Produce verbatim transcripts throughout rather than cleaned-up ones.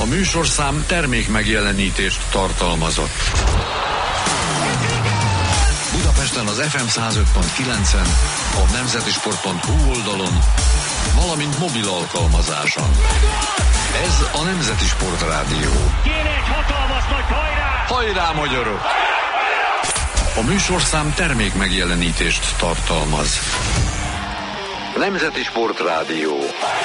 A műsorszám termék megjelenítést tartalmazott. Budapesten az ef em száz öt pont kilencen, a nemzetisport pont hu oldalon, valamint mobil alkalmazáson. Ez a Nemzeti Sport Rádió. Kéne egy hatalmas nagy hajrá! Hajrá, magyarok! A műsorszám termék megjelenítést tartalmaz. Nemzeti Sport Rádió.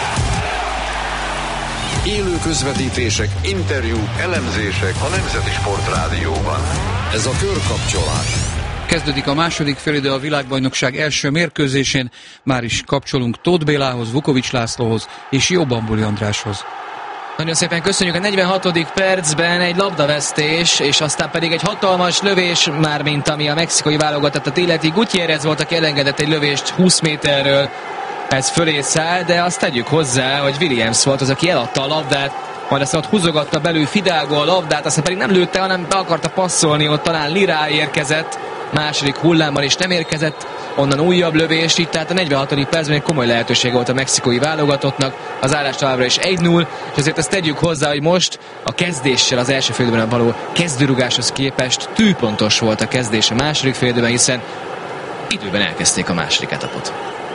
Élő közvetítések, interjúk, elemzések a Nemzeti Sport Rádióban. Ez a körkapcsolás. Kezdődik a második félidő a világbajnokság első mérkőzésén. Már is kapcsolunk Tóth Bélához, Vukovics Lászlóhoz és Jó Bambuli Andráshoz. Nagyon szépen köszönjük. A negyvenhatodik percben egy labdavesztés, és aztán pedig egy hatalmas lövés, mármint ami a mexikai válogatottat illeti. Gutiérrez volt, aki elengedett egy lövést húsz méterről, ez fölé száll, de azt tegyük hozzá, hogy Williams volt az, aki eladta a labdát, majd aztán ott húzogatta belül Fidalgo a labdát, aztán pedig nem lőtte, hanem be akarta passzolni, ott talán Lirá érkezett, második hullámmal is nem érkezett, onnan újabb lövés, így tehát a negyvenhatodik percben egy komoly lehetőség volt a mexikói válogatottnak, az állás továbbra is egy null, és azért ezt tegyük hozzá, hogy most a kezdéssel az első félidőben való kezdőrugáshoz képest tűpontos volt a kezdés a második félidőben, hiszen időben elkezdték a második etapot.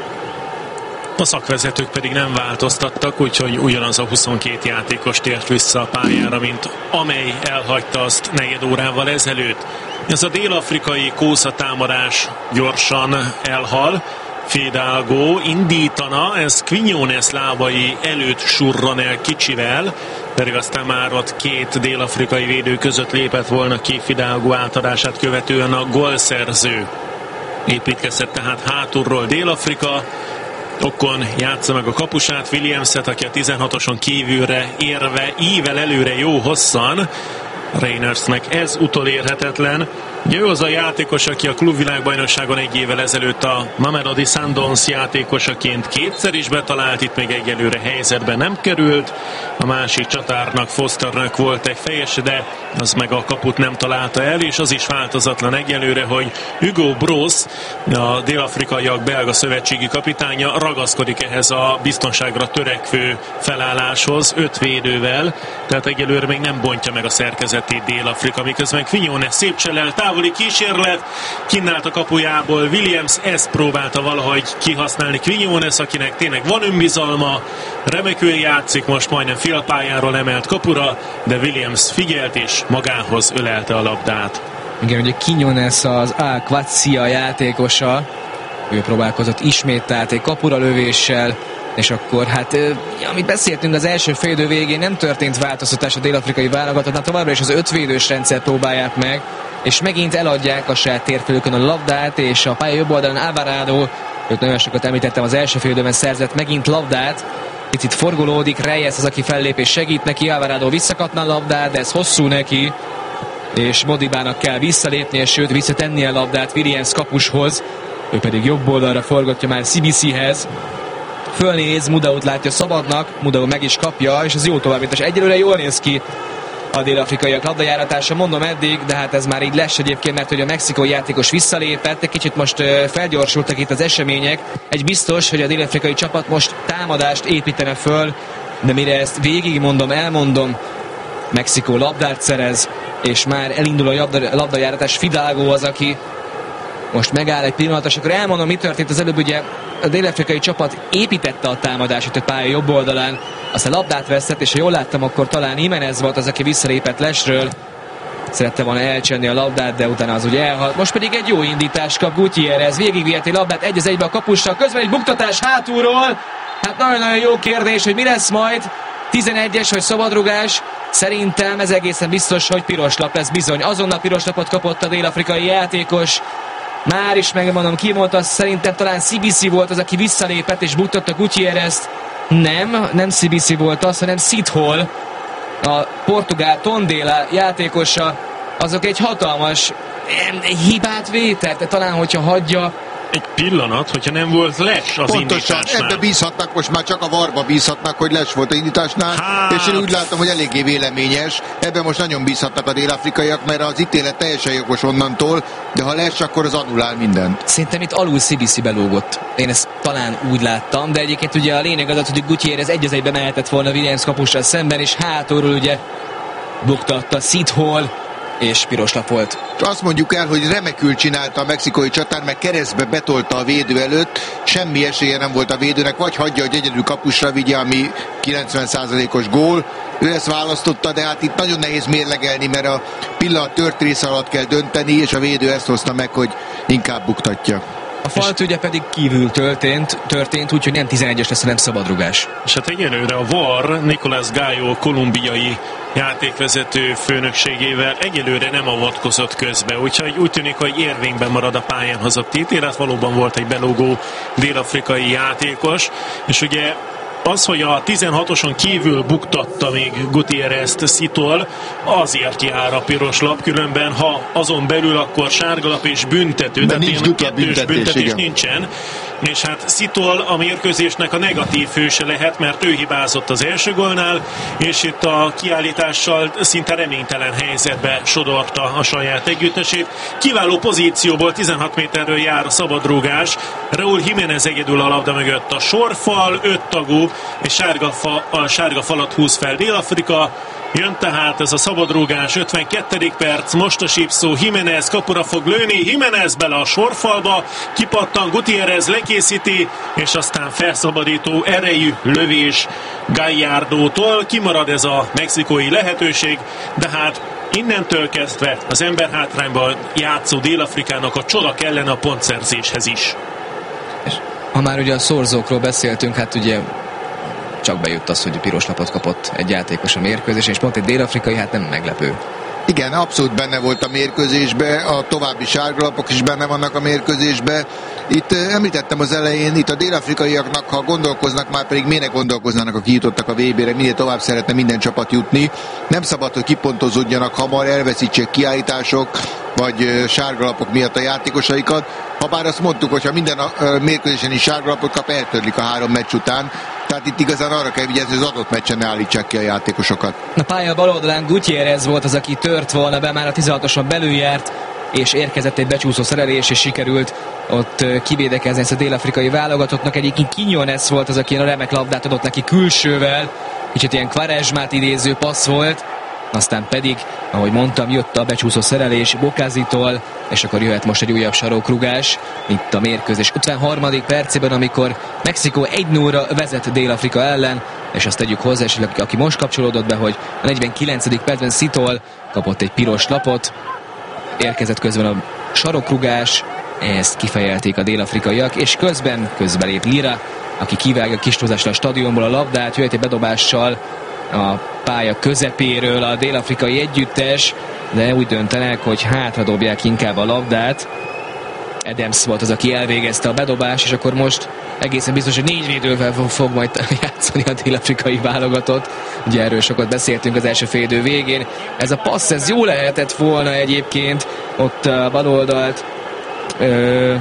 A szakvezetők pedig nem változtattak, úgyhogy ugyanaz a huszonkét játékos tért vissza a pályára, mint amely elhagyta azt negyed órával ezelőtt. Ez a dél-afrikai kószatámadás gyorsan elhal. Fidalgo indítana, ez Quiñones lábai előtt surran el kicsivel, pedig aztán már ott két dél-afrikai védő között lépett volna ki Fidalgo átadását követően a gólszerző. Építkezett tehát hátulról Dél-Afrika, Okon játsza meg a kapusát, Williamset, aki a tizenhatoson kívülre érve ível előre jó hosszan. Reinersnek ez utolérhetetlen. Ugye ő az a játékos, aki a klubvilágbajnokságon egy évvel ezelőtt a Mamelodi Sundowns játékosaként kétszer is betalált, itt még egyelőre helyzetben nem került. A másik csatárnak, Fosternek volt egy fejes, de az meg a kaput nem találta el, és az is változatlan egyelőre, hogy Hugo Broos, a dél-afrikaiak belga szövetségi kapitánya ragaszkodik ehhez a biztonságra törekvő felálláshoz, öt védővel, tehát egyelőre még nem bontja meg a szerkezetét Dél-Afrika, miközben Quiñones szép cselel, távoli kísérlet, kinnállt a kapujából Williams, ezt próbálta valahogy kihasználni Quiñones, akinek tényleg van önbizalma, remekül játszik, most majdnem félpályáról emelt kapura, de Williams figyelt és magához ölelte a labdát. Igen, ugye Quiñones az Al Quatzia játékosa, ő próbálkozott ismételt egy kapura lövéssel, és akkor hát, amit beszéltünk az első félidő végén, nem történt változtatás a dél-afrikai válogatottnál, továbbra is az ötvédős rendszer próbálják meg, és megint eladják a saját térfelükön a labdát, és a pálya jobb oldalán Alvarado, őt nagyon sokat említettem, az első félidőben szerzett megint labdát, itt forgolódik, Reyes az, aki fellép és segít neki, Alvarado visszakapna a labdát, de ez hosszú neki, és Modibának kell visszalépnie, sőt visszatennie a labdát Williams kapushoz, ő pedig jobb oldalra forgatja már Sibisihez, fölnéz, Mudaut látja szabadnak, Mudau meg is kapja, és az jó továbbítás. Egyelőre jól néz ki a dél-afrikaiak labdajáratása, mondom eddig, de hát ez már így lesz egyébként, mert hogy a mexikói játékos visszalépett, egy kicsit most felgyorsultak itt az események. Egy biztos, hogy a dél-afrikai csapat most támadást építene föl, de mire ezt végig mondom, elmondom, Mexikó labdát szerez, és már elindul a labda, labdajáratás. Fidalgo az, aki most megáll egy pillanat, és akkor elmondom, mi történt az előbb. Ugye a dél-afrikai csapat építette a támadást a pálya jobb oldalán, aztán labdát vesztett, és ha jól láttam, akkor talán Jimenez volt az, aki visszalépett lesről, szerette volna elcsenni a labdát, de utána az ugye elhalt. Most pedig egy jó indítás kap Gutiérrez, végigviheti labdát egy az egybe a kapussal, közben egy buktatás hátulról. Hát nagyon-nagyon jó kérdés, hogy mi lesz majd. tizenegyes vagy szabadrugás, szerintem ez egészen biztos, hogy piros lap lesz bizony. Azonnal piros lapot kapott a dél-afrikai játékos. Már is megmondom, ki mondta, szerintem talán Sibisi volt az, aki visszalépett és buktatta Gutierrezt. Nem, nem Sibisi volt az, hanem Sithol, a portugál Tondela játékosa. Azok egy hatalmas hibát vétett, talán hogyha hagyja egy pillanat, hogyha nem volt Les az pontosan, indításnál. ebbe bízhatnak, most már csak a varba bízhatnak, hogy Les volt az indításnál, hát. És én úgy látom, hogy eléggé véleményes. Ebben most nagyon bízhatnak a dél-afrikaiak, mert az ítélet teljesen jogos onnantól, de ha Les, akkor az annulál mindent. Szerintem itt alul cé bé cé belógott. Én ezt talán úgy láttam, de egyébként ugye a lényeg az, hogy Gutierrez egy az egybe mehetett volna Williams kapussal szemben, és hátulról ugye buktatta Sid Hall, és piros lap volt. Azt mondjuk el, hogy remekül csinálta a mexikói csatár, meg keresztbe betolta a védő előtt, semmi esélye nem volt a védőnek, vagy hagyja, hogy egyedül kapusra vigye, ami kilencven százalékos gól. Ő ezt választotta, de hát itt nagyon nehéz mérlegelni, mert a pillanat tört része alatt kell dönteni, és a védő ezt hozta meg, hogy inkább buktatja. A falt ugye pedig kívül történt, történt úgyhogy nem tizenegyes lesz, hanem szabadrugás. És hát egyelőre a VAR Nicolás Gallo kolumbiai játékvezető főnökségével egyelőre nem avatkozott közbe, úgyhogy úgy tűnik, hogy érvényben marad a pályán hozott ítélet, valóban volt egy belógó dél-afrikai játékos, és ugye az, hogy a tizenhatoson kívül buktatta még Gutierrezt Szitól, azért jár a piros lap, különben ha azon belül, akkor sárgalap és büntető, de nincs dupla büntetés, büntetés, igen. nincsen. És hát Szitól a mérkőzésnek a negatív hőse lehet, mert ő hibázott az első gólnál, és itt a kiállítással szinte reménytelen helyzetbe sodorta a saját együttesét. Kiváló pozícióból tizenhat méterről jár a szabadrúgás. Raúl Jiménez egyedül a labda mögött a sorfal, öt tagú, és sárga, fa, a sárga falat húz fel Dél-Afrika. Jön tehát ez a szabadrúgás, ötvenkettedik perc, most a sípszó, Jiménez kapura fog lőni, Jiménez bele a sorfalba, kipattan, Gutierrez lekészíti, és aztán felszabadító erejű lövés Gallardótól. Kimarad ez a mexikói lehetőség, de hát innentől kezdve az emberhátrányban játszó Dél-Afrikának a csoda kellene a pontszerzéshez is. Ha már ugye a szorzókról beszéltünk, hát ugye csak bejött az, hogy piros lapot kapott egy játékos a mérkőzésen, és pont egy dél-afrikai, hát nem meglepő. Igen, abszolút benne volt a mérkőzésbe, a további sárgalapok is benne vannak a mérkőzésbe. Itt említettem az elején, itt a dél-afrikaiaknak, ha gondolkoznak, már pedig miért ne gondolkoznának, akik jutottak a vé bére, minél tovább szeretne minden csapat jutni. Nem szabad, hogy kipontozódjanak hamar, elveszítsék kiállítások, vagy sárgalapok miatt a játékosaikat. Habár azt mondtuk, hogy ha minden mérkőzésen is sárgalapot kap, eltörlik a három meccs után. Tehát itt igazán arra kell vigyázni, hogy az adott meccsen ne állítsák ki a játékosokat. A pálya bal oldalán Gutierrez volt az, aki tört volna be, már a tizenhatoson belül járt, és érkezett egy becsúszó szerelés, és sikerült ott kivédekezni ezt a dél-afrikai válogatottnak. Egyébként Quiñones volt az, aki a remek labdát adott neki külsővel, kicsit ilyen Quaresmát idéző passz volt, aztán pedig, ahogy mondtam, jött a becsúszó szerelés Bokázitól, és akkor jöhet most egy újabb sarokrugás itt a mérkőzés ötvenharmadik percében, amikor Mexikó egy nullra vezet Dél-Afrika ellen, és azt tegyük hozzá, és aki most kapcsolódott be, hogy a negyvenkilencedik percben Szitól kapott egy piros lapot, érkezett közben a sarokrugás, ezt kifejelték a dél-afrikaiak, és közben közbelép Lira, aki kivágja kistózásra a stadionból a labdát, jöhet egy bedobással a pálya közepéről a dél-afrikai együttes, de úgy döntenek, hogy hátra dobják inkább a labdát. Adams volt az, aki elvégezte a bedobás, és akkor most egészen biztos, hogy négy védővel fog majd játszani a dél-afrikai válogatott. Ugye erről sokat beszéltünk az első félidő végén. Ez a passz, ez jó lehetett volna egyébként ott a bal oldalt ö,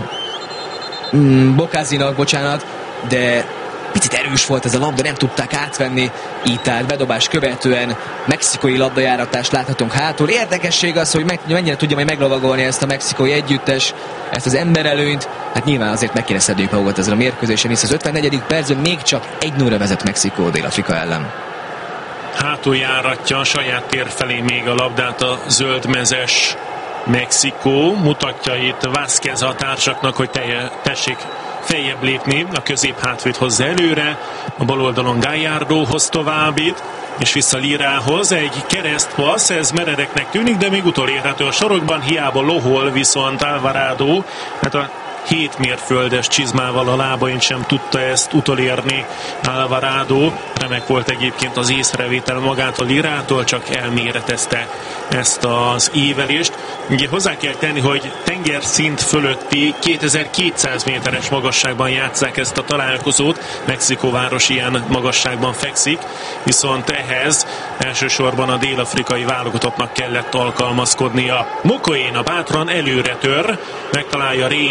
mm, Bokázinak, bocsánat, de picit erős volt ez a labda, nem tudták átvenni, így tehát bedobás követően mexikói labdajáratást láthatunk hátul. Érdekesség az, hogy meg, mennyire tudja majd meglovagolni ezt a mexikói együttes, ezt az emberelőnyt. Hát nyilván azért meg kéne szedniük magukat ezzel a mérkőzésen, hisz az ötvennegyedik percben még csak egy nullra vezet Mexikó Dél-Afrika ellen. Hátul járatja a saját tér felé még a labdát a zöldmezes Mexikó. Mutatja itt Vázquez a társaknak, hogy telje, tessék feljebb lépni, a közép hátvéd hozza előre, a bal oldalon Gallardóhoz továbbít, és vissza Lirához, egy keresztpassz, ez meredeknek tűnik, de még utolérhető a sarokban, hiába lohol, viszont Alvarado, hát a hét mérföldes csizmával a lábain sem tudta ezt utolérni Alvarado. Remek volt egyébként az észrevétel magától Lirától, csak elméretezte ezt az ívelést. Ugye hozzá kell tenni, hogy tengerszint fölötti kétezer-kétszáz méteres magasságban játsszák ezt a találkozót. Mexikóváros ilyen magasságban fekszik, viszont ehhez elsősorban a dél-afrikai válogatottnak kellett alkalmazkodnia. Mokoena bátran előre tör, megtalálja Reyners,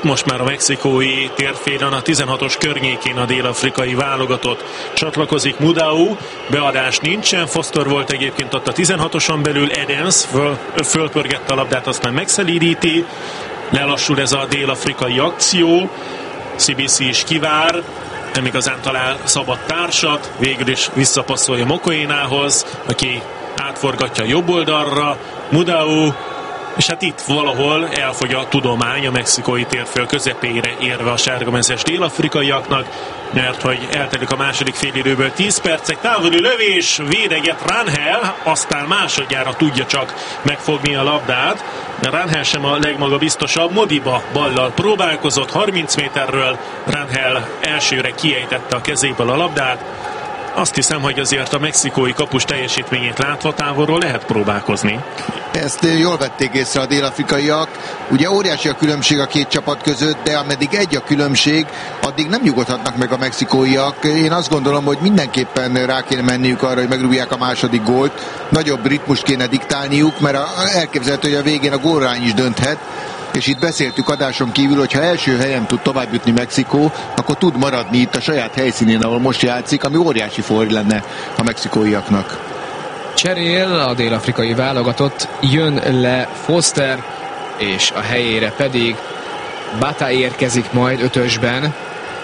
ezt, most már a mexikói térfélen a tizenhatos környékén a dél-afrikai válogatott csatlakozik. Mudau, beadás nincsen, Foster volt egyébként ott a tizenhatoson belül, Adams föl, fölpörgette a labdát, aztán megszelídíti, lelassul ez a dél-afrikai akció, cé bé cé is kivár, nem igazán talál szabad társat, végül is visszapasszolja Mokoénához, aki átforgatja jobb oldalra, Mudau, és hát itt valahol elfogy a tudomány a mexikói térfél közepére érve a sárgamezes dél-afrikaiaknak, mert hogy eltelik a második félidőből tíz percek, távoli lövés, védeget Rangel, aztán másodjára tudja csak megfogni a labdát. Rangel sem a legmagabiztosabb, Modiba ballal próbálkozott harminc méterről, Rangel elsőre kiejtette a kezéből a labdát. Azt hiszem, hogy azért a mexikói kapus teljesítményét látva távolról lehet próbálkozni. Ezt jól vették észre a dél-afrikaiak. Ugye óriási a különbség a két csapat között, de ameddig egy a különbség, addig nem nyugodhatnak meg a mexikóiak. Én azt gondolom, hogy mindenképpen rá kéne menniük arra, hogy megrúgják a második gólt. Nagyobb ritmust kéne diktálniuk, mert elképzelhető, hogy a végén a gólány is dönthet. És itt beszéltük adáson kívül, hogy ha első helyen tud tovább jutni Mexikó, akkor tud maradni itt a saját helyszínén, ahol most játszik, ami óriási for lenne a mexikóiaknak. Cserél a dél-afrikai válogatott, jön le Foster, és a helyére pedig Bata érkezik majd ötösben.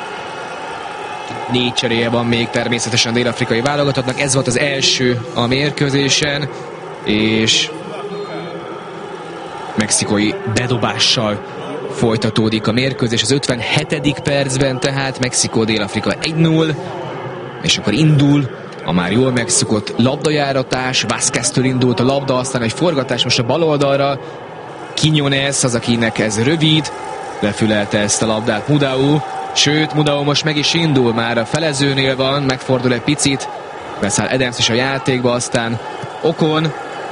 Négy cseréje van még természetesen a dél-afrikai válogatottnak, ez volt az első a mérkőzésen, és mexikói bedobással folytatódik a mérkőzés az ötvenhetedik percben, tehát Mexikó Dél-Afrika egy null, és akkor indul a már jól megszokott labdajáratás, Vázqueztől indult a labda, aztán egy forgatás most a bal oldalra, Quiñones az, akinek ez rövid, lefülelte ezt a labdát Mudau, sőt Mudau most meg is indul, már a felezőnél van, megfordul egy picit, beszáll Adams is a játékba, aztán Ocon,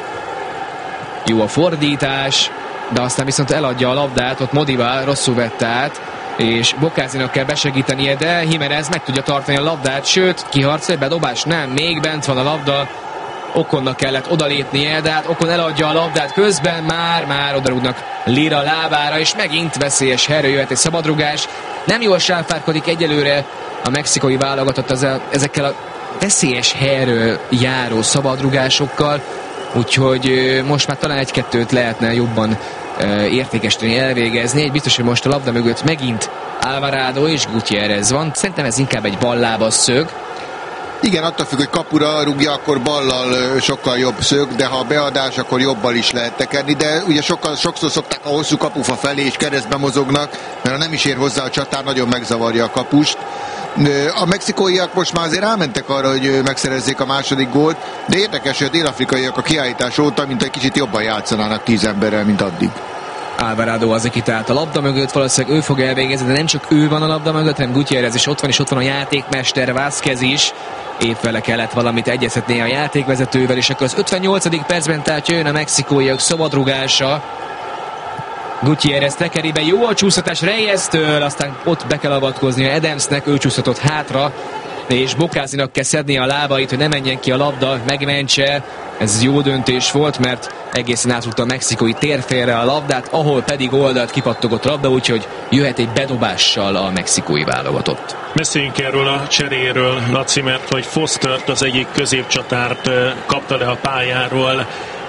jó a fordítás, de aztán viszont eladja a labdát, ott Modiba rosszul vette át, és Bokázinak kell besegítenie, de Jiménez meg tudja tartani a labdát, sőt, kiharcolja, bedobás nem, még bent van a labda, Oconnak kellett odalépnie, de hát Ocon eladja a labdát közben, már, már odarúgnak Lira lábára, és megint veszélyes helyre jöhet egy szabadrugás. Nem jól sáfárkodik egyelőre a mexikói válogatott az a, ezekkel a veszélyes helyről járó szabadrugásokkal, úgyhogy most már talán egy-kettőt lehetne jobban értékesíteni, elvégezni. Egy biztos, hogy most a labda mögött megint Alvarado és Gutiérrez van. Szerintem ez inkább egy ballába szög. Igen, attól függ, hogy kapura rúgja, akkor ballal sokkal jobb szög, de ha a beadás, akkor jobbal is lehet tekerni, de ugye sokkal, sokszor szokták a hosszú kapufa felé és keresztbe mozognak, mert ha nem is ér hozzá a csatár, nagyon megzavarja a kapust. A mexikóiak most már azért rámentek arra, hogy megszerezzék a második gólt, de érdekes, hogy a dél-afrikaiak a kiállítás óta, mint egy kicsit jobban játszanának tíz emberrel, mint addig. Alvarado az, aki talált a labda mögött, valószínűleg ő fog elvégezni, de nem csak ő van a labda mögött, hanem Gutiérrez is ott van, és ott van a játékmester Vázquez is. Épp vele kellett valamit egyeztetni a játékvezetővel, és akkor az ötvennyolcadik percben tehát jön a mexikóiak szabadrugása. Gutiérrez tekeribe, jó a csúsztatás Reyes-től, aztán ott be kell avatkozni Adamsnek, ő csúsztatott hátra, és Bokázinak kell szedni a lábait, hogy ne menjen ki a labda, megmentse. Ez jó döntés volt, mert egészen átrúgta a mexikói térfélre a labdát, ahol pedig oldalt kipattogott labda, úgyhogy jöhet egy bedobással a mexikói válogatott. Beszéljünk erről a cseréről, Laci, mert hogy Fostert, az egyik középcsatárt kapta le a pályáról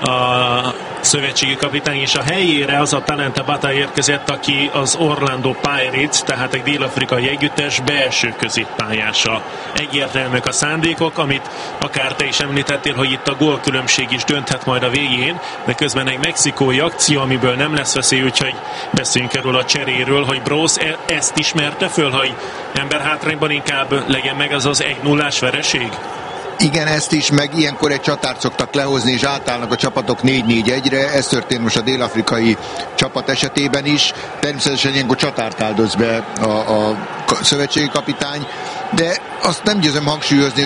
a szövetségi kapitány, és a helyére az a Talente Bata érkezett, aki az Orlando Pirates, tehát egy dél-afrikai együttes belső középpályása. Egyértelműek a szándékok, amit akár te is említettél, hogy itt a gólkülönbség is dönthet majd a végén, de közben egy mexikói akció, amiből nem lesz veszély, úgyhogy beszéljünk erről a cseréről, hogy Brosz e- ezt ismerte föl, hogy emberhátrányban inkább legyen meg az az egy nullás vereség? Igen, ezt is, meg ilyenkor egy csatárt szoktak lehozni, és átállnak a csapatok négy négy egyre. Ez történt most a dél-afrikai csapat esetében is. Természetesen ilyenkor csatárt áldoz be a, a szövetségi kapitány, de azt nem győzöm hangsúlyozni,